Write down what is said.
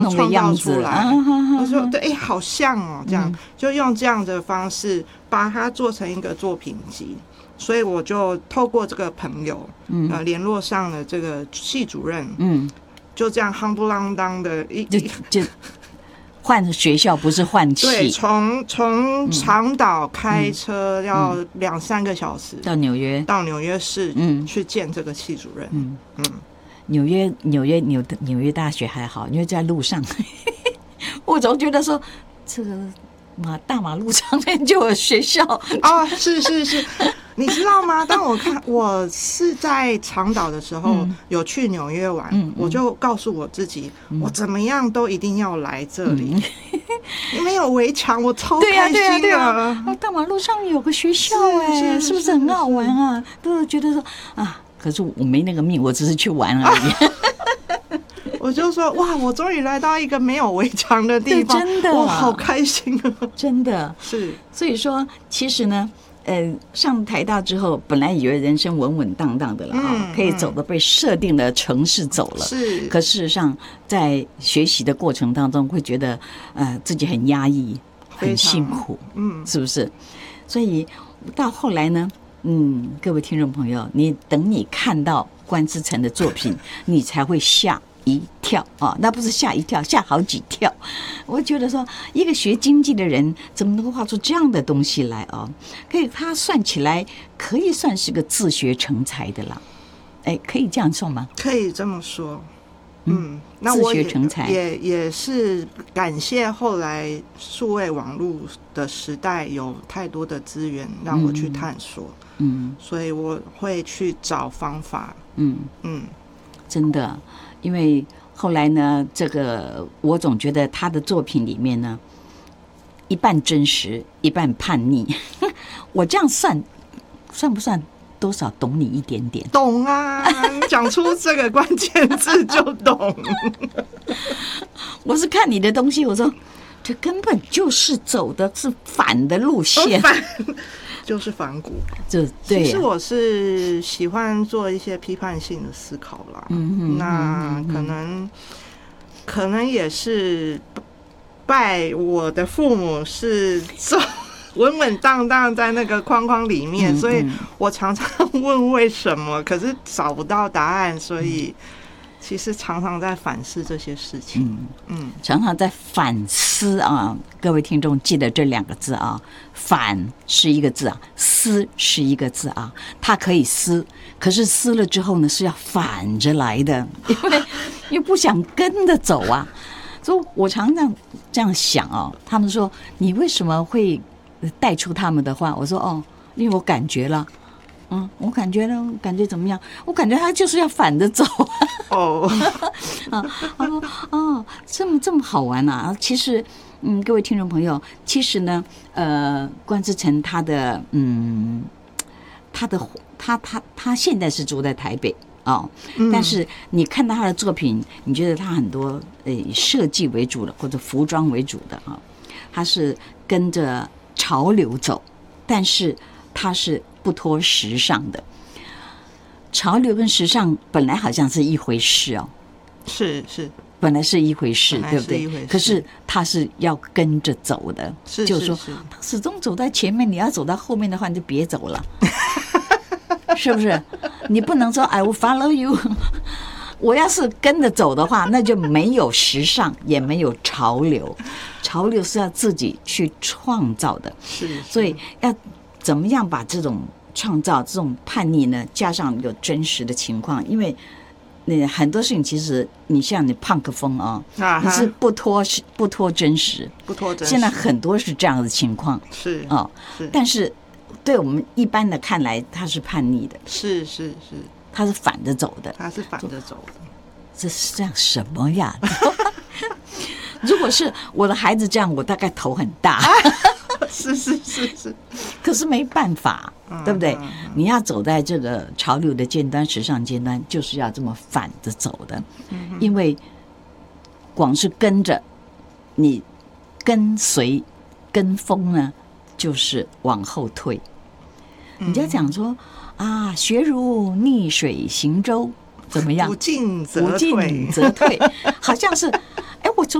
创造出来。我说对，好像哦，这样就用这样的方式把它做成一个作品集。所以我就透过这个朋友，联络上了这个系主任，就这样夯不啷当的就换学校，不是换系。 对，从长岛开车要2-3个小时到纽约市，去见这个系主任。 纽约大学还好，因为在路上，我总觉得说这个大马路上面就有学校啊，是。你知道吗？当我是在长岛的时候，有去纽约玩，我就告诉我自己，我怎么样都一定要来这里。没有围墙，我超开心的。 大马路上有个学校，是不是很好玩啊？都觉得说啊，可是我没那个命，我只是去玩而已。 我就说哇，我终于来到一个没有围墙的地方， 真的， 我好开心啊！ 真的是。 所以说，其实呢。上台大之后，本来以为人生稳稳当当的了可以走的被设定的城市走了。 是， 可事实上，在学习的过程当中，会觉得自己很压抑，很辛苦，是不是？所以到后来呢，各位听众朋友，等你看到关之诚的作品，你才会吓一跳啊！那不是吓一跳，吓好几跳。我觉得说，一个学经济的人怎么能够画出这样的东西来啊？他算起来可以算是个自学成才的啦。可以这样说吗？ 可以这么说。那我自学成才也是感谢后来数位网络的时代有太多的资源让我去探索。所以我会去找方法。 真的。因为后来呢，这个我总觉得他的作品里面呢，一半真实，一半叛逆。我这样算不算多少懂你一点点？ 懂啊，讲出这个关键字就懂。 我是看你的东西，我说这根本就是走的是反的路线。 就是反骨， 对。 其实我是喜欢做一些批判性的思考啦。那可能也是拜我的父母是稳稳当当在那个框框里面，所以我常常问为什么，可是找不到答案，所以其实常常在反思这些事情。 常常在反思啊！各位听众记得这2个字啊，反是一个字啊，思是一个字啊。它可以思，可是思了之后呢，是要反着来的，因为又不想跟着走啊。所以我常常这样想哦。他们说你为什么会带出他们的话？我说因为我感觉了。我感觉呢，感觉怎么样？我感觉他就是要反着走。他说这么好玩啊！其实，各位听众朋友，其实呢，关之诚他现在是住在台北但是你看到他的作品，你觉得他很多以设计为主的或者服装为主的他是跟着潮流走，但是他是不脱时尚的。潮流跟时尚本来好像是一回事是本来是一回事，对不对？可是他是要跟着走的，就是说他始终走在前面，你要走到后面的话，你就别走了，是不是？你不能说 I will follow you。我要是跟着走的话，那就没有时尚，也没有潮流。潮流是要自己去创造的，所以要怎么样把这种创造、这种叛逆呢，加上有真实的情况，因为很多事情其实你像你胖克风你是不脱真实，现在很多是这样的情况， 是但是对我们一般的看来，他是叛逆的， 是， 他是反着走的，这是这样什么呀？如果是我的孩子这样，我大概头很大。 是， 可是没办法，对不对？你要走在这个潮流的尖端、时尚尖端，就是要这么反着走的。因为光是跟着你跟随跟风呢，就是往后退。你就讲说学如逆水行舟，怎么样？ 不进则退， 好像是